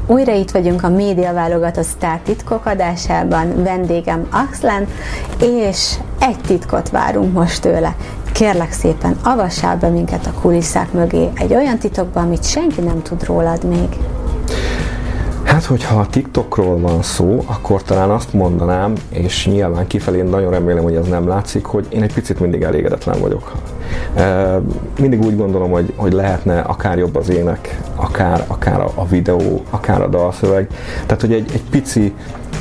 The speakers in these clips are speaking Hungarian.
Újra itt vagyunk a Média Válogatott Sztár Titkok adásában, vendégem Axlen, és egy titkot várunk most tőle. Kérlek szépen, avassál be minket a kulisszák mögé egy olyan titokba, amit senki nem tud rólad még. Hát, hogyha a TikTokról van szó, akkor talán azt mondanám, és nyilván kifelé nagyon remélem, hogy ez nem látszik, hogy én egy picit mindig elégedetlen vagyok. Mindig úgy gondolom, hogy lehetne akár jobb az ének, akár a videó, akár a dalszöveg. Tehát, hogy egy pici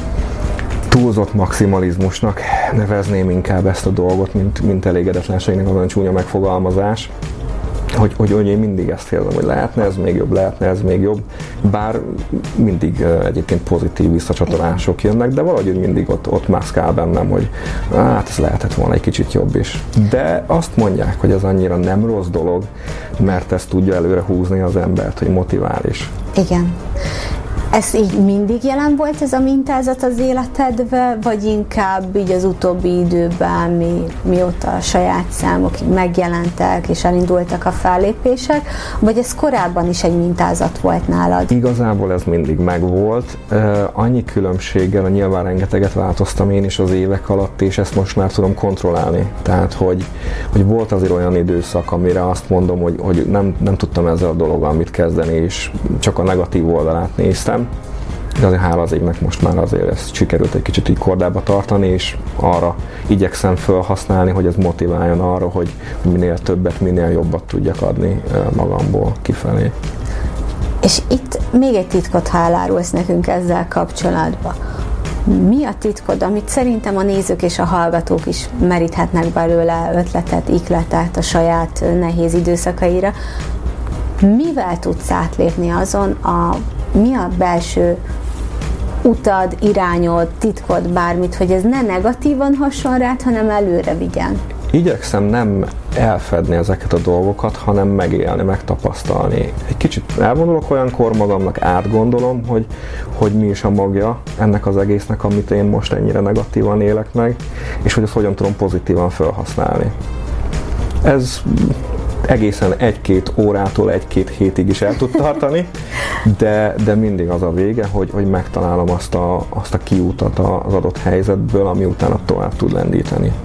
túlzott maximalizmusnak nevezném inkább ezt a dolgot, mint elégedetlenségnek az olyan csúnya megfogalmazás. Hogy én mindig ezt érzem, hogy lehetne ez még jobb, bár mindig egyébként pozitív visszacsatolások jönnek, de valahogy mindig ott mászkál bennem, hogy hát ez lehetett volna egy kicsit jobb is. De azt mondják, hogy ez annyira nem rossz dolog, mert ez tudja előre húzni az embert, hogy motivál is. Igen. Ez így mindig jelen volt ez a mintázat az életedben, vagy inkább így az utóbbi időben, mióta a saját számok megjelentek és elindultak a fellépések, vagy ez korábban is egy mintázat volt nálad? Igazából ez mindig megvolt, annyi különbséggel, nyilván rengeteget változtam én is az évek alatt, és ezt most már tudom kontrollálni. Tehát, hogy volt azért olyan időszak, amire azt mondom, hogy nem tudtam ezzel a dologgal mit kezdeni, és csak a negatív oldalát néztem. De azért hála az égnek most már azért ezt sikerült egy kicsit így kordába tartani, és arra igyekszem felhasználni, hogy ez motiváljon arra, hogy minél többet, minél jobbat tudjak adni magamból kifelé. És itt még egy titkot, ha elárulsz nekünk ezzel kapcsolatban. Mi a titkod, amit szerintem a nézők és a hallgatók is meríthetnek belőle ötletet, ihletet a saját nehéz időszakaira? Mivel tudsz átlépni azon, mi a belső utad, irányod, titkod, bármit, hogy ez ne negatívan hasson rád, hanem előre vigyen? Igyekszem nem elfedni ezeket a dolgokat, hanem megélni, megtapasztalni. Egy kicsit elvonulok olyankor magamnak, átgondolom, hogy mi is a magja ennek az egésznek, amit én most ennyire negatívan élek meg, és hogy azt hogyan tudom pozitívan felhasználni. Ez egészen 1-2 órától 1-2 hétig is el tud tartani, de mindig az a vége, hogy megtalálom azt a kiútat az adott helyzetből, ami utána tovább tud lendíteni.